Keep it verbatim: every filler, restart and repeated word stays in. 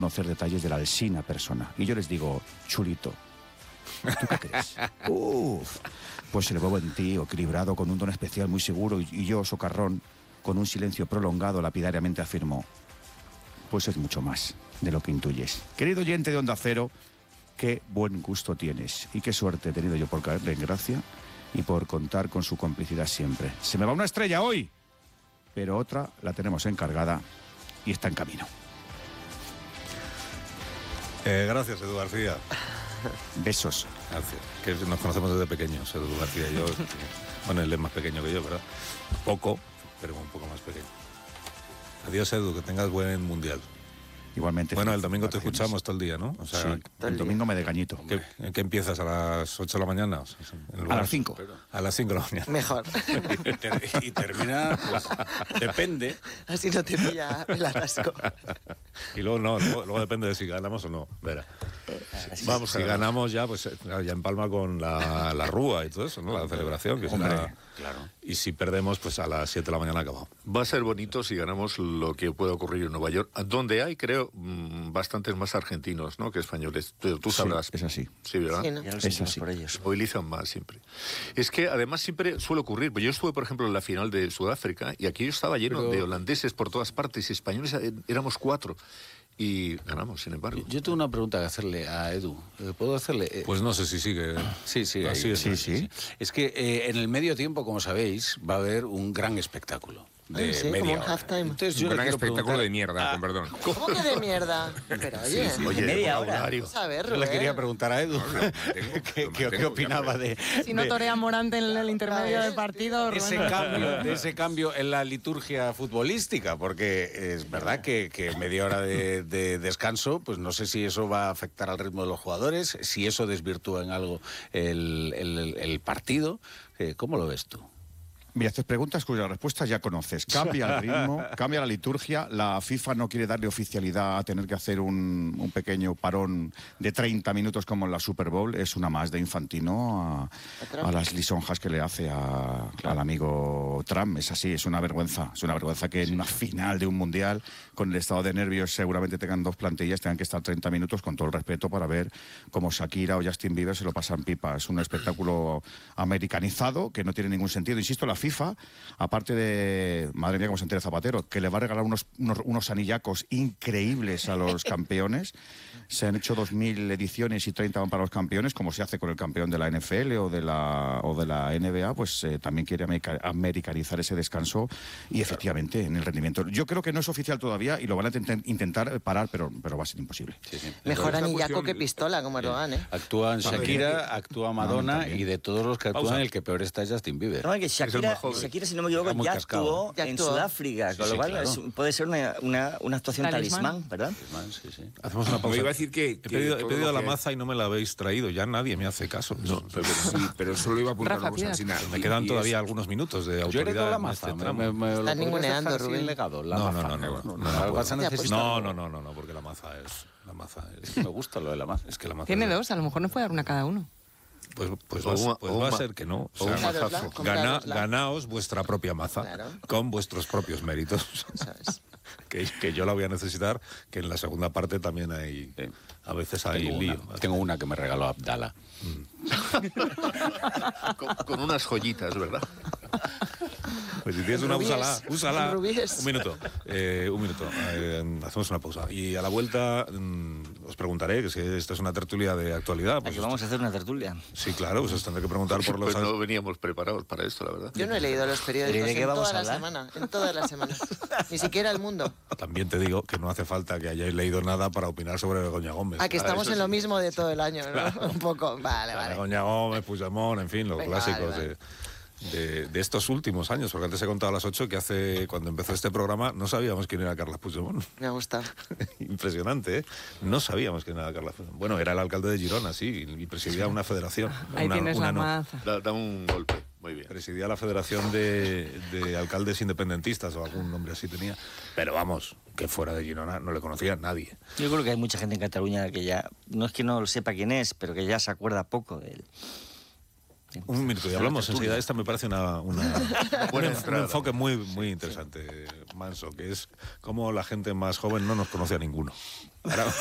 conocer detalles de la Alsina persona. Y yo les digo, chulito, ¿tú qué crees? Uf, pues el huevo en ti, equilibrado, con un don especial muy seguro, y, y yo, socarrón, con un silencio prolongado, lapidariamente afirmo, pues es mucho más de lo que intuyes. Querido oyente de Onda Cero, qué buen gusto tienes y qué suerte he tenido yo por caerle en gracia y por contar con su complicidad siempre. Se me va una estrella hoy, pero otra la tenemos encargada y está en camino. Eh, gracias, Edu García. Besos. Gracias. Que nos conocemos desde pequeños, Edu García y yo. Bueno, él es más pequeño que yo, ¿verdad? Poco, pero un poco más pequeño. Adiós, Edu, que tengas buen mundial. Igualmente. Bueno, el domingo te escuchamos todo el día, ¿no? O sea, sí, el domingo me de gañito. ¿Qué, ¿Qué empiezas a las ocho de la mañana? A las cinco. A las cinco de la mañana. Mejor. y, y termina, pues, depende. Así no te pilla el atasco. Y luego no, luego, luego depende de si ganamos o no. Verá. Sí, vamos, si ganamos ya, pues ya empalma con la, la rúa y todo eso, ¿no? La celebración. Que será, claro. Y si perdemos, pues a las siete de la mañana acabado. Va a ser bonito si ganamos lo que puede ocurrir en Nueva York, donde hay, creo, bastantes más argentinos, ¿no?, que españoles. Tú, tú sabrás. Sí, es así. Sí, ¿verdad? Sí, ¿no? Ya lo Es así. por ellos. Se movilizan más siempre. Es que además siempre suele ocurrir. Yo estuve, por ejemplo, en la final de Sudáfrica y aquello estaba lleno Pero... de holandeses por todas partes y españoles éramos cuatro. Y ganamos, sin embargo. Yo tengo una pregunta que hacerle a Edu. ¿Puedo hacerle? Pues no sé si sigue. Sí, sí, Así ahí. es, sí, sí. Es que eh, en el medio tiempo, como sabéis, va a haber un gran espectáculo. De Sí, media como un hora. halftime. Entonces, yo Un le gran quiero espectáculo preguntar- de mierda, Ah, con perdón. ¿Cómo que de mierda? Pero oye, Sí, oye, media hora. vocabulario. Vamos a ver, Yo le Rubén. quería preguntar a Edu No, lo mantengo, ¿qué, lo qué- mantengo, qué opinaba de, Si no de- torea Morante en el intermedio Ah, del partido, de ese Rubén. cambio, de ese cambio en la liturgia futbolística, porque es verdad que, que media hora de, de descanso, pues no sé si eso va a afectar al ritmo de los jugadores, si eso desvirtúa en algo el, el- el partido. Eh, ¿Cómo lo ves tú? Mira, haces preguntas cuyas respuestas ya conoces. Cambia el ritmo, cambia la liturgia. La FIFA no quiere darle oficialidad a tener que hacer un, un pequeño parón de treinta minutos como en la Super Bowl. Es una más de Infantino a, a las lisonjas que le hace a, al amigo Trump. Es así, es una vergüenza. Es una vergüenza que en una final de un mundial, con el estado de nervios, seguramente tengan dos plantillas, tengan que estar treinta minutos, con todo el respeto, para ver cómo Shakira o Justin Bieber se lo pasan pipa. Es un espectáculo americanizado que no tiene ningún sentido. Insisto, la FIFA, aparte de, madre mía, cómo se entera Zapatero, que le va a regalar unos, unos, unos anillacos increíbles a los campeones. Se han hecho dos mil ediciones y treinta van para los campeones, como se hace con el campeón de la N F L o de la, o de la N B A, pues eh, también quiere america, americanizar ese descanso y efectivamente en el rendimiento. Yo creo que no es oficial todavía y lo van a intent, intentar parar, pero, pero va a ser imposible. Sí, sí. Mejor Esta anillaco cuestión- que pistola, como Erdogan, ¿eh? Actúan Shakira, actúa Madonna también. y de todos los que actúan, Pausa. el que peor está es Justin Bieber. No, que el Shakira, más joven. Shakira, si no me equivoco, Está muy ya cascado. actuó Ya en actuó. Sudáfrica, Sí, con sí, lo cual claro. es- puede ser una, una, una actuación Talismán. talismán, ¿verdad? Sí, sí. Hacemos una Me pausa. iba a decir que... He que pedido, he todo pedido lo la que- maza y no me la habéis traído. Ya nadie me hace caso. No, pero, sí, pero solo iba a apuntar Rafa, una cosa pida. al final. Me Y- quedan y todavía es- algunos minutos de Yo autoridad. heredo la en maza. este Me, tramo. me, me lo Estás podrías ninguneando, dejar así Rubén. en legado, la No, maza. no, no, no, no, no, Algo no, vas a no. necesitar. No, no, no, no, no, porque la maza es... La maza es... Me gusta lo de la maza. Es que la maza Tiene es- dos, a lo mejor nos puede dar una cada uno. Pues, pues, O va, a- una- pues o va a una- ser que no. O o sea, un Comprárosla, mazazo. comprárosla. gana, ganaos vuestra propia maza Claro. con vuestros propios méritos. ¿Sabes? que, que yo la voy a necesitar, que en la segunda parte también hay... Sí. A veces hay Tengo lío. una, tengo una que me regaló Abdala. con, con unas joyitas, ¿verdad? Pues si tienes una, Rubíes. úsala, úsala. Rubíes. Un minuto, eh, un minuto. Eh, hacemos una pausa. Y a la vuelta mm, os preguntaré, que si esta es una tertulia de actualidad. Pues Aquí vamos a hacer una tertulia. Sí, claro, pues os tendré que preguntar por los... Pues no veníamos preparados para esto, la verdad. Yo no he leído los periódicos ¿Y de qué en vamos toda a la hablar? semana, en toda la semana. Ni siquiera El Mundo. También te digo que no hace falta que hayáis leído nada para opinar sobre Begoña Gómez. Ah, que estamos eso en lo sí. mismo de todo el año, ¿no? Claro. Un poco. Vale, vale. Begoña Gómez, Puigdemont, en fin, los Venga, clásicos vale, de... De, de estos últimos años, porque antes he contado a las ocho que hace, cuando empezó este programa, no sabíamos quién era Carles Puigdemont. Me ha gustado. Impresionante, ¿eh? No sabíamos quién era Carles Puigdemont. Bueno, era el alcalde de Girona, sí, y presidía una federación. Ahí una, tienes una la no. maza. Da, da un golpe, muy bien. Presidía la Federación de, de Alcaldes Independentistas, o algún nombre así tenía. Pero vamos, que fuera de Girona no le conocía nadie. Yo creo que hay mucha gente en Cataluña que ya, no es que no sepa quién es, pero que ya se acuerda poco de él. Un minuto y hablamos enseguida. Esta me parece una, una- un, Buena enf- un entrada. enfoque muy, muy interesante. Manso, que es como la gente más joven no nos conoce a ninguno. Ahora,